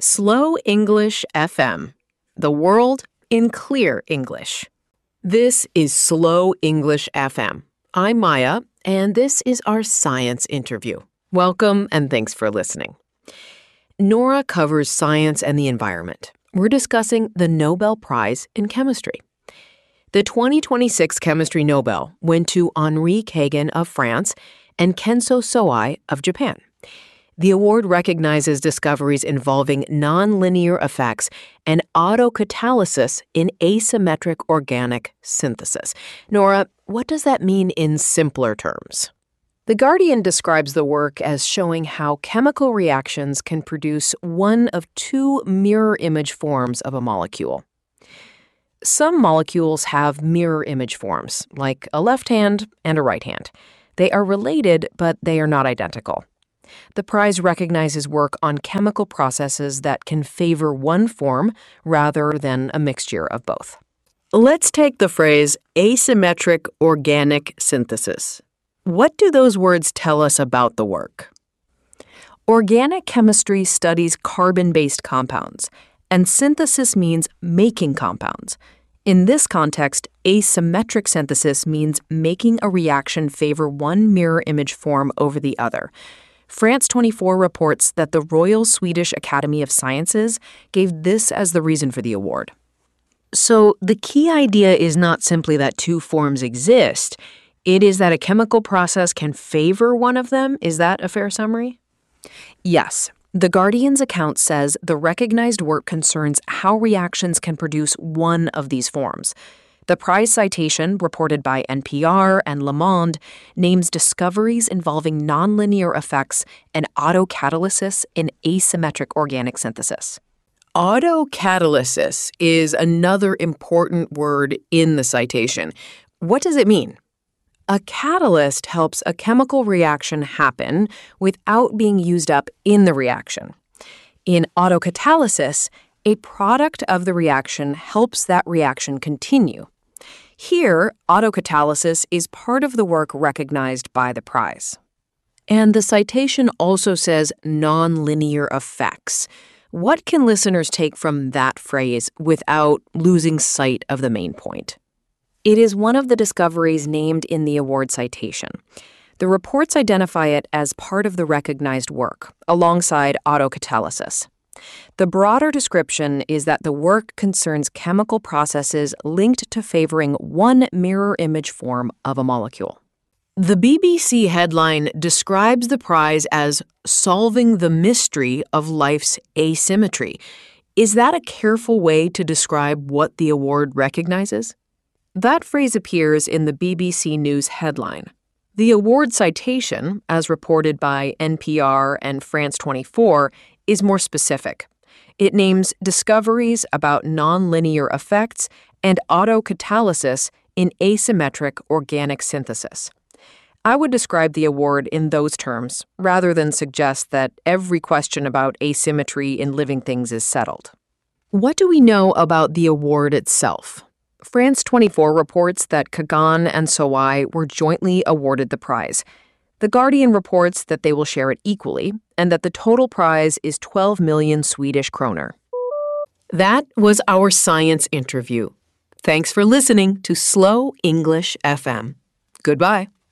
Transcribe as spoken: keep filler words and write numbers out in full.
Slow English F M, the world in clear English. This is Slow English F M. I'm Maya, and this is our science interview. Welcome, and thanks for listening. Nora covers science and the environment. We're discussing the Nobel Prize in Chemistry. The twenty twenty-six Chemistry Nobel went to Henri Kagan of France and Kenzo Sawai of Japan. The award recognizes discoveries involving nonlinear effects and autocatalysis in asymmetric organic synthesis. Nora, what does that mean in simpler terms? The Guardian describes the work as showing how chemical reactions can produce one of two mirror image forms of a molecule. Some molecules have mirror image forms, like a left hand and a right hand. They are related, but they are not identical. The prize recognizes work on chemical processes that can favor one form rather than a mixture of both. Let's take the phrase asymmetric organic synthesis. What do those words tell us about the work? Organic chemistry studies carbon-based compounds, and synthesis means making compounds. In this context, asymmetric synthesis means making a reaction favor one mirror image form over the other. France twenty-four reports that the Royal Swedish Academy of Sciences gave this as the reason for the award. So the key idea is not simply that two forms exist. It is that a chemical process can favor one of them. Is that a fair summary? Yes. The Guardian's account says the recognized work concerns how reactions can produce one of these forms. The prize citation, reported by N P R and Le Monde, names discoveries involving nonlinear effects and autocatalysis in asymmetric organic synthesis. Autocatalysis is another important word in the citation. What does it mean? A catalyst helps a chemical reaction happen without being used up in the reaction. In autocatalysis, a product of the reaction helps that reaction continue. Here, autocatalysis is part of the work recognized by the prize. And the citation also says nonlinear effects. What can listeners take from that phrase without losing sight of the main point? It is one of the discoveries named in the award citation. The reports identify it as part of the recognized work, alongside autocatalysis. The broader description is that the work concerns chemical processes linked to favoring one mirror image form of a molecule. The B B C headline describes the prize as solving the mystery of life's asymmetry. Is that a careful way to describe what the award recognizes? That phrase appears in the B B C News headline. The award citation, as reported by N P R and France twenty-four, is more specific. It names discoveries about nonlinear effects and autocatalysis in asymmetric organic synthesis. I would describe the award in those terms, rather than suggest that every question about asymmetry in living things is settled. What do we know about the award itself? France twenty-four reports that Kagan and Sawai were jointly awarded the prize. The Guardian reports that they will share it equally, and that the total prize is twelve million Swedish kroner. That was our science interview. Thanks for listening to Slow English F M. Goodbye.